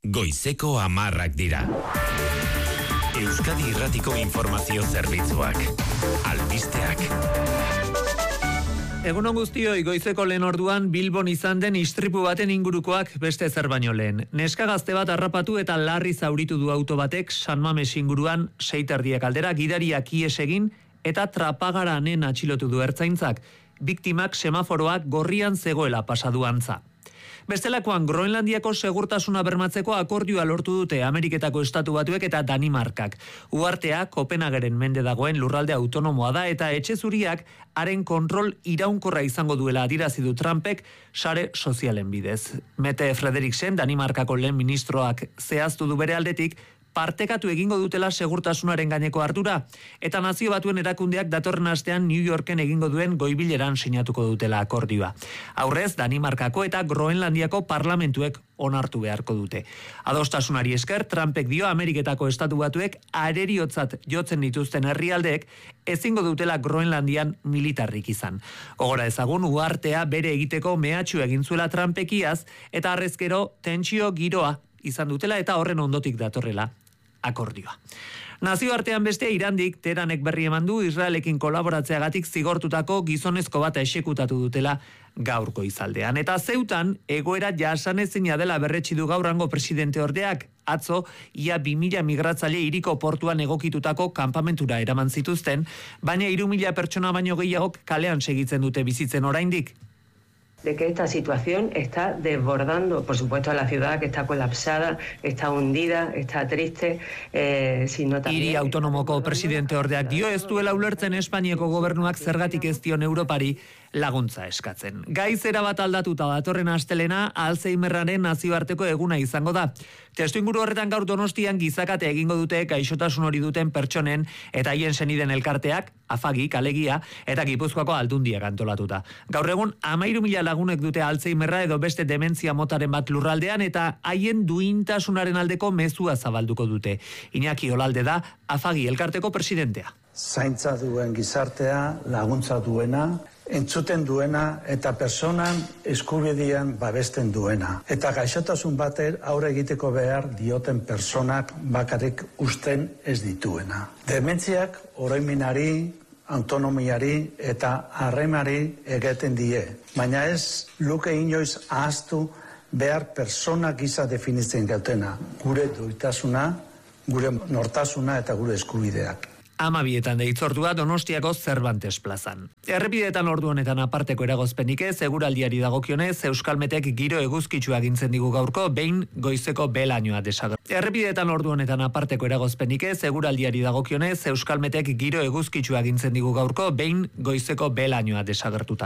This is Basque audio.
Goizeko 10 dira. Euskadi Irratiko Informazio Zerbitzuak. Albisteak. Egunon guztioi, goizeko lehen orduan Bilbon izan den istripu baten ingurukoak beste zer baino lehen. Neska gazte bat harrapatu eta larri zauritu du auto batek San Mames inguruan 6:30 aldera gidariak ihes egin eta trapagaranen atxilotu du ertzaintzak. Biktimak semaforoak gorrian zegoela pasadu antza. Bestelakoan, Groenlandiako segurtasuna bermatzeko akordioa lortu dute Ameriketako Estatu Batuek eta Danimarkak. Uhartea Kopenhageren mende dagoen lurralde autonomoa da eta etxe zuriak haren kontrol iraunkorra izango duela adierazi du Trumpek sare sozialen bidez. Mette Frederiksen, Danimarkako lehen ministroak zehaztu du bere aldetik, partekatu egingo dutela segurtasunaren gaineko ardura, eta Nazio Batuen erakundeak datorren astean New Yorken egingo duen goibileran sinatuko dutela akordioa. Aurrez, Danimarkako eta Groenlandiako parlamentuek onartu beharko dute. Adostasunari esker, Trumpek dio Ameriketako Estatu Batuek areriotzat jotzen dituzten herrialdeek ezingo dutela Groenlandian militarrik izan. Gogora ezagun, uhartea bere egiteko mehatxu egin zuela Trumpekiaz, eta arrezkero tentsio giroa izan dutela eta horren ondotik datorrela akordioa. Nazioartean beste Irandik Teheranek berri eman du Israelekin kolaboratzeagatik zigortutako gizonezko bat exekutatu dutela gaur goizaldean. Eta Zeutan egoera jasanezina dela berretsi du gaur hango presidente ordeak. Atzo ia 2000 migratzaile hiriko portuan egokitutako kanpamentura eraman zituzten, baina 3000 pertsona baino gehiagok kalean segitzen dute bizitzen oraindik. De que esta situación está desbordando, por supuesto, a la ciudad, que está colapsada, está hundida, está triste, sino también... Hiri autonomoko presidente ordeak dio ez duela ulertzen Espainiako gobernuak zergatik ez dion Europari laguntza eskatzen. Gaizera bat aldatuta datorren astelena Alzheimerraren nazioarteko eguna izango da. Testuinguru horretan gaur Donostian gizakate egingo dute gaixotasun hori duten pertsonen eta haien seniden elkarteak, Afagik, Alegia, eta Gipuzkoako Aldundiak antolatuta. Gaur egun 13.000 lagunek dute Alzheimerra edo beste dementzia motaren bat lurraldean eta haien duintasunaren aldeko mezua zabalduko dute. Iñaki Olalde da Afagi elkarteko presidentea. Zaintza duen gizartea, laguntza duena, entzuten duena eta personan eskubidean babesten duena. Eta gaixotasun bater aurre egiteko behar dioten personak bakarrik usten ez dituena. Dementziak oroimenari, autonomiari eta harremari egiten die. Baina ez luke inoiz ahaztu behar persona gisa definitzen gautena. Gure duitasuna, gure nortasuna eta gure eskubideak. 12 deitzordua Donostiako Cervantes plazan. Errepideetan ordu honetan aparteko eragozpenik ez, eguraldiari dagokionez, Euskalmetek giro eguzkitsua agintzen digu gaurko, behin goizeko belainoa desagertu. Errepideetan ordu honetan aparteko eragozpenik ez, eguraldiari dagokionez, Euskalmetek giro eguzkitsua agintzen digu gaurko, behin goizeko belainoa desagertuta.